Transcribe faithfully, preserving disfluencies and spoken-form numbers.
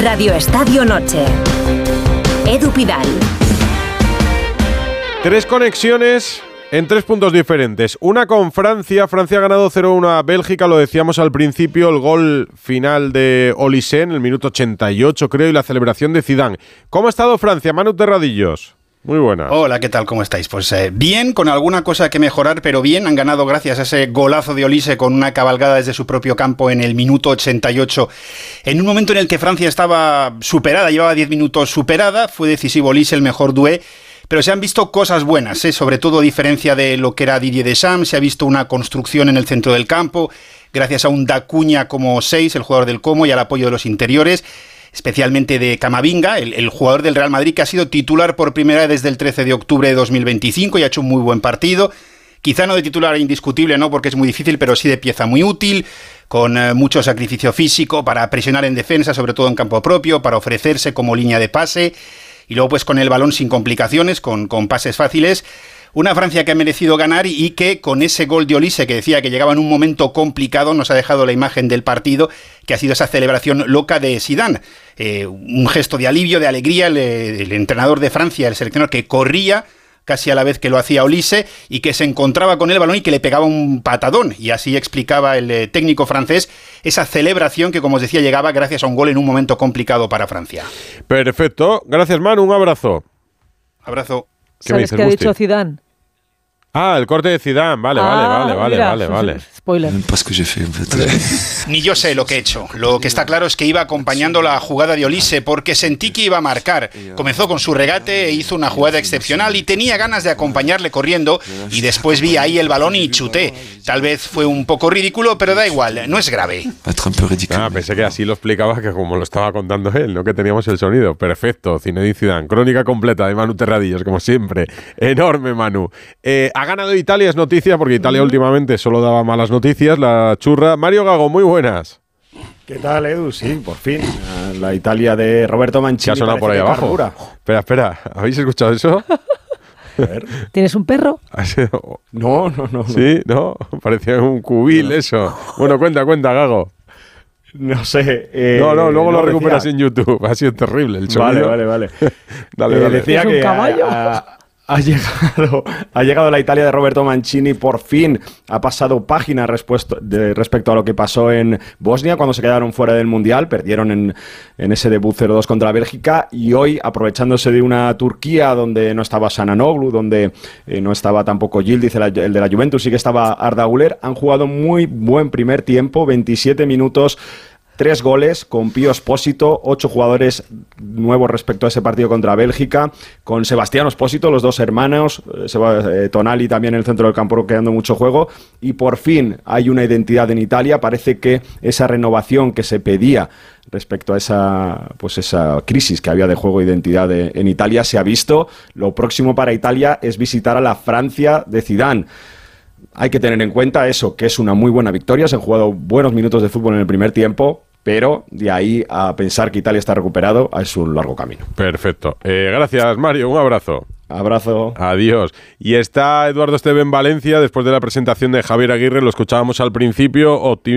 Radio Estadio Noche. Edu Pidal. Tres conexiones en tres puntos diferentes. Una con Francia. Francia ha ganado cero uno a Bélgica, lo decíamos al principio, el gol final de Olise en el minuto ochenta y ocho, creo, y la celebración de Zidane. ¿Cómo ha estado Francia? Manu Terradillos. Muy buena. Hola, ¿qué tal? ¿Cómo estáis? Pues eh, bien, con alguna cosa que mejorar, pero bien. Han ganado gracias a ese golazo de Olise con una cabalgada desde su propio campo en el minuto ochenta y ocho. En un momento en el que Francia estaba superada, llevaba diez minutos superada, fue decisivo Olise, el mejor Doué. Pero se han visto cosas buenas, ¿eh? Sobre todo a diferencia de lo que era Didier Deschamps. Se ha visto una construcción en el centro del campo, gracias a un Dacuña como seis, el jugador del Como, y al apoyo de los interiores, especialmente de Camavinga, el, el jugador del Real Madrid que ha sido titular por primera vez desde el trece de octubre de dos mil veinticinco y ha hecho un muy buen partido. Quizá no de titular indiscutible, no, porque es muy difícil, pero sí de pieza muy útil, con eh, mucho sacrificio físico para presionar en defensa, sobre todo en campo propio, para ofrecerse como línea de pase. Y luego pues con el balón sin complicaciones, con, con pases fáciles. Una Francia que ha merecido ganar y que con ese gol de Olise, que decía que llegaba en un momento complicado, nos ha dejado la imagen del partido, que ha sido esa celebración loca de Zidane. Eh, un gesto de alivio, de alegría, el, el entrenador de Francia, el seleccionador, que corría casi a la vez que lo hacía Olise y que se encontraba con el balón y que le pegaba un patadón. Y así explicaba el eh, técnico francés esa celebración que, como os decía, llegaba gracias a un gol en un momento complicado para Francia. Perfecto. Gracias, Manu. Un abrazo. Abrazo. ¿Qué me ¿Sabes dices, qué ha Musti? dicho Zidane? Ah, el corte de Zidane. Vale, Ah, vale, vale, mira, vale, vale, vale. Spoiler. Ni yo sé lo que he hecho. Lo que está claro es que iba acompañando la jugada de Olise porque sentí que iba a marcar. Comenzó con su regate e hizo una jugada excepcional y tenía ganas de acompañarle corriendo y después vi ahí el balón y chuté. Tal vez fue un poco ridículo, pero da igual, no es grave. Ah, pensé que así lo explicaba, que como lo estaba contando él, no que teníamos el sonido. Perfecto, Zinedine Zidane. Crónica completa de Manu Terradillos, como siempre. Enorme, Manu. Eh, ha ganado Italia, es noticia, porque Italia últimamente solo daba malas noticias, la churra. Mario Gago, muy buenas. ¿Qué tal, Edu? Sí, por fin. La Italia de Roberto Mancini. ¿Qué ha sonado por ahí abajo? Carbura. Espera, espera, ¿habéis escuchado eso? A ver. ¿Tienes un perro? ¿Ha sido? No, no, no. Sí, ¿no? Parecía un cubil eso. Bueno, cuenta, cuenta, Gago. No sé. Eh, no, no, luego no, lo recuperas decía... en YouTube. Ha sido terrible el sonido. Vale, vale, vale. dale, eh, dale. Decía ¿Es un que caballo? A, a, ha llegado, ha llegado la Italia de Roberto Mancini, por fin ha pasado página respuesto, de, respecto a lo que pasó en Bosnia cuando se quedaron fuera del Mundial, perdieron en, en ese debut cero dos contra Bélgica, y hoy, aprovechándose de una Turquía donde no estaba Şananoglu, donde eh, no estaba tampoco Yildiz, el, el de la Juventus, sí que estaba Arda Güler, han jugado muy buen primer tiempo, veintisiete minutos, tres goles con Pío Espósito, ocho jugadores nuevos respecto a ese partido contra Bélgica, con Sebastián Espósito, los dos hermanos, eh, Tonali también en el centro del campo creando mucho juego, y por fin hay una identidad en Italia. Parece que esa renovación que se pedía respecto a esa, pues esa crisis que había de juego e identidad de, en Italia se ha visto. Lo próximo para Italia es visitar a la Francia de Zidane. Hay que tener en cuenta eso, que es una muy buena victoria, se han jugado buenos minutos de fútbol en el primer tiempo, pero de ahí a pensar que Italia está recuperado es un largo camino. Perfecto. Eh, gracias, Mario. Un abrazo. Abrazo. Adiós. Y está Eduardo Esteve en Valencia después de la presentación de Javier Aguirre, lo escuchábamos al principio.